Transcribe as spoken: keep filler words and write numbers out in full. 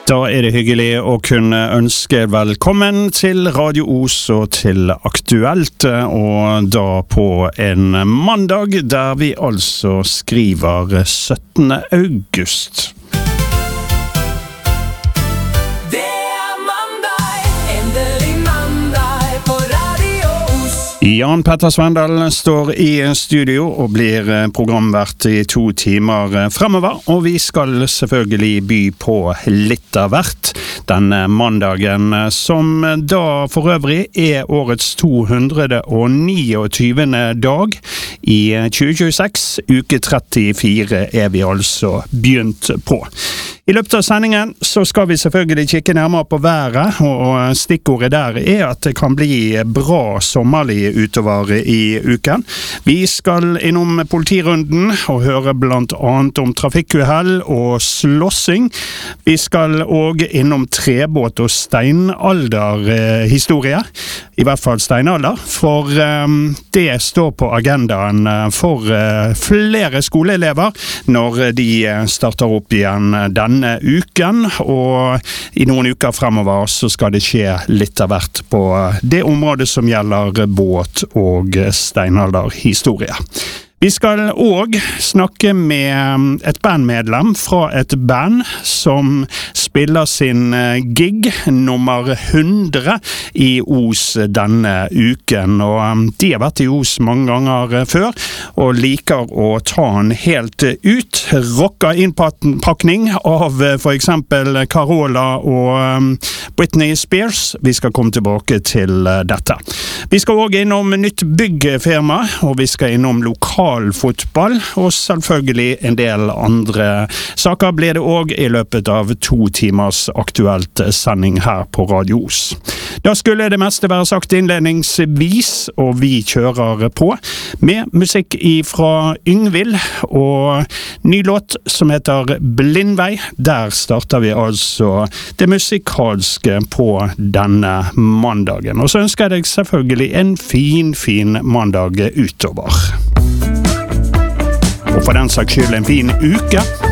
Da er det hyggelig å kunne ønske velkommen til Radio Os og til Aktuelt, og da på en mandag der vi altså skriver syttende august. Jan Petter Svendal står i studio og blir programvert i to timer fremover, og vi skal selvfølgelig by på litt av hvert denne mandagen, som da for øvrig er årets to hundre og niogtyvende dag i tjue tjueseks. Uke trettifire er vi altså begynt på. I løpet av sendingen så skal vi selvfølgelig kikke nærmere på været, og stikkordet der er at det kan bli bra sommerlig utover i uken. Vi skal innom politirunden og høre blant annet om trafikkuhell og slåssing. Vi skal også innom trebåt og steinalderhistorie, i hvert fall steinalder, for um, det står på agendaen for uh, flere skoleelever når de starter opp igjen denne uken, og i noen uker fremover så skal det skje litt av hvert på det området som gjelder båt og steinalderhistorie. Vi skal også snakke med et bandmedlem fra et band som spiller sin gig nummer hundre i Os denne uken, og de har vært i Os mange ganger før og liker å ta den helt ut. Rocka innpakning av for eksempel Carola og Britney Spears. Vi skal komme tilbake til dette. Vi skal også innom nytt byggfirma, og vi skal innom lokal fotball, og selvfølgelig en del andre saker blir det også i løpet av to timers aktuelt sending her på Radio Os. Da skulle det meste være sagt innledningsvis, og vi kjører på med musikk fra Yngvild, og ny låt som heter Blindvei. Der starter vi altså det musikalske på denne mandagen. Og så ønsker jeg deg selvfølgelig en fin, fin mandag utover. Og for den saks skyld en fin uke.